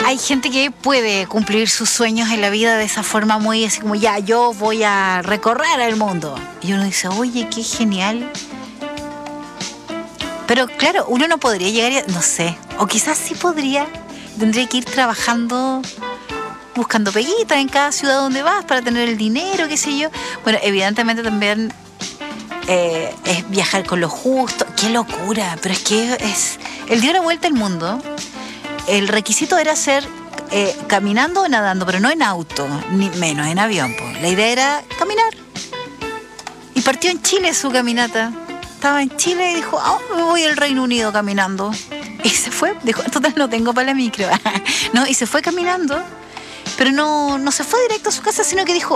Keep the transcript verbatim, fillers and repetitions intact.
hay gente que puede cumplir sus sueños en la vida de esa forma muy así como, ya, yo voy a recorrer el mundo. Y uno dice, oye, qué genial. Pero claro, uno no podría llegar, a, no sé, o quizás sí podría, tendría que ir trabajando, buscando peguitas en cada ciudad donde vas para tener el dinero, qué sé yo. Bueno, evidentemente también eh, es viajar con lo justo. Qué locura, pero es que es el dio una vuelta al mundo. El requisito era hacer eh, caminando o nadando, pero no en auto, ni menos en avión. Po. La idea era caminar. Y partió en Chile su caminata. Estaba en Chile y dijo, ah, oh, me voy al Reino Unido caminando. Y se fue, dijo, total no tengo para la micro. No, y se fue caminando, pero no, no se fue directo a su casa, sino que dijo,